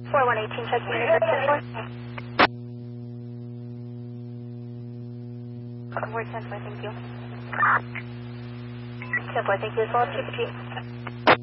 4118, checking in at 10-4. 10-4, thank you. 10-4, thank you as well, 2 G.